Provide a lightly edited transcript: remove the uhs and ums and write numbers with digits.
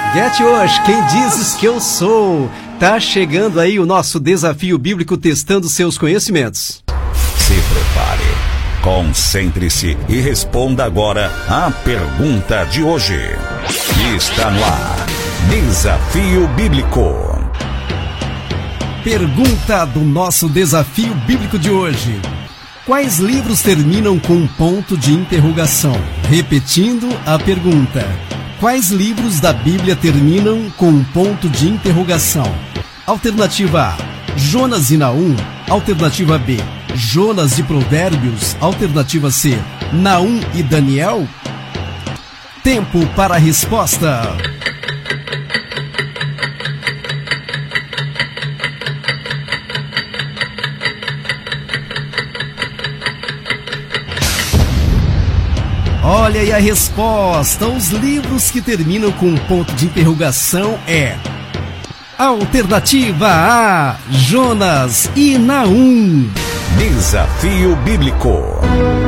Get hoje, quem dizes que eu sou? Tá chegando aí o nosso desafio bíblico testando seus conhecimentos. Se prepare, concentre-se e responda agora a pergunta de hoje. Está no ar, Desafio Bíblico. Pergunta do nosso desafio bíblico de hoje. Quais livros terminam com um ponto de interrogação? Repetindo a pergunta. Quais livros da Bíblia terminam com um ponto de interrogação? Alternativa A, Jonas e Naum. Alternativa B, Jonas e Provérbios. Alternativa C, Naum e Daniel. Tempo para a resposta. Olha aí a resposta. Os livros que terminam com um ponto de interrogação é alternativa A, Jonas e Naum. Desafio Bíblico.